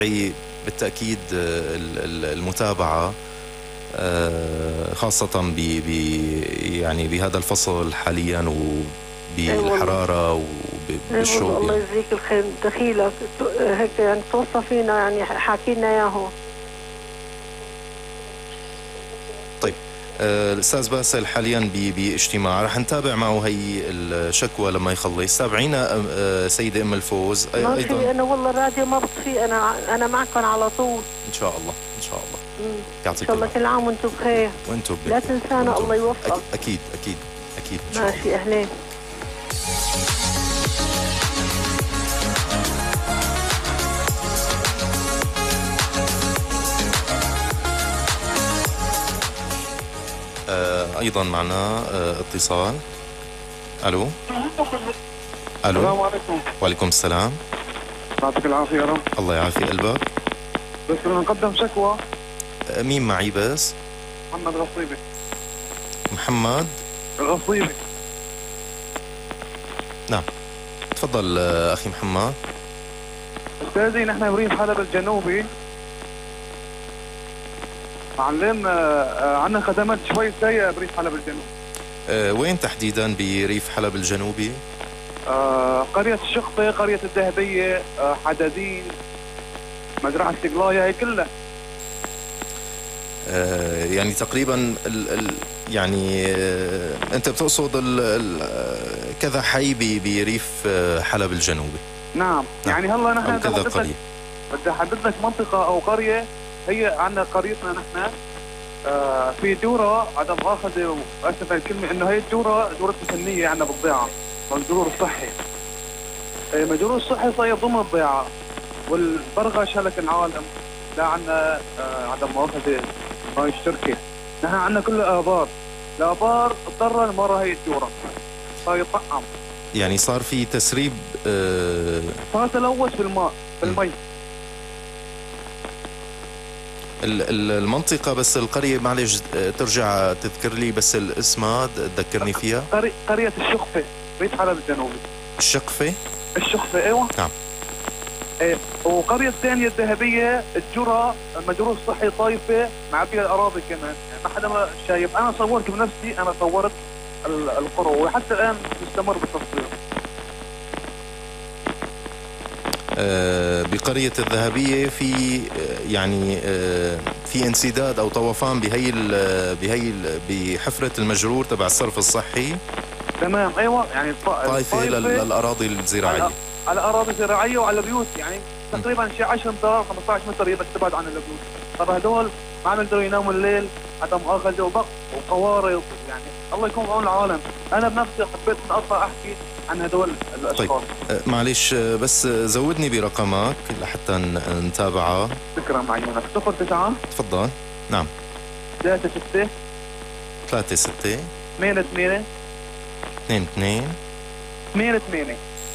بالتأكيد المتابعة خاصة يعني بهذا الفصل حاليا وبالحرارة وبالشوب. الله يجزيك الخير، دخيلك هيك يعني توصى فينا، يعني حاكي لنا اياه. طيب الأستاذ باسل حاليا باجتماع، رح نتابع معه هي الشكوى لما يخلص. تابعينا سيدة أم الفوز أيضا. أنا والله الراديو ما بطفي، أنا معكم على طول إن شاء الله إن شاء الله. يعطيك إن شاء الله كل عام وأنتم بخير. وأنتم لا تنسانا، الله يوفقك. أكيد أكيد أكيد إن شاء الله. ماشي، أهلين. أيضا معنا اتصال. ألو. السلام عليكم. وعليكم السلام. يعطيك العافية يا رب. الله يعافي قلبك. بس بدنا نقدم شكوى. مين معي بس؟ محمد الغصيبي. محمد الغصيبي. نعم تفضل أخي محمد. أستاذي، نحن بريف حلب الجنوبي معلم، عندنا خدمات شوي سيئة بريف حلب الجنوبي. وين تحديدا بريف حلب الجنوبي؟ قرية الشقفة، قرية الذهبية، حدادين، مزرعة سقلاية، هي كلها. يعني تقريبا يعني انت بتقصد كذا حي بريف حلب الجنوبي؟ نعم. يعني هلا نحن بدي احدد لك منطقة او قرية. هي عندنا قريتنا نحن في دورة، عدم مؤاخذة واسف الكلمة، انه هي دورة فنية عندنا بالضيعة، والمجرور الصحي. المجرور الصحي صاير ضمن الضيعة، والبرغة شلك العالم. لا عندنا عدم مؤاخذة ما يشتركه. نحن عندنا كل آبار، الآبار اضطر مرة هي الدورة صار يطعم. يعني صار في تسريب، صار تلوث بالماء بالمي. المنطقة بس القرية معلش ترجع تذكر لي بس الاسم، تذكرني فيها. قرية الشقفة، بريف حلب الجنوبي. الشقفة؟ الشقفة ايوه. نعم. ايه. وقرية الثانية الذهبية، الجرة، المجرور الصحي طايفة، معبية الأراضي كمان، يعني ما حدا ما شايف. أنا صورت بنفسي، أنا صورت القرى، وحتى الآن مستمر بالتصوير. بقرية الذهبية في يعني في انسداد أو طوفان بحفرة المجرور تبع الصرف الصحي. تمام ايوه. يعني طائفة للأراضي الزراعية، على أراضي زراعية وعلى بيوت، يعني تقريبا شيء 10 امتار 15 متر يبقى تبعد عن البيوت. طب هدول ما عم يقدروا يناموا الليل، عدم مؤاخذة، وبق وقوارض، يعني الله يكون بعون العالم. أنا بنفسي حبيت من أطلع أحكي عن هدول الأشخاص. طيب معلش بس زودني برقمك لحتى نتابعه. شكرا معينك. 09 تفضل. نعم. 36 38 88 22 88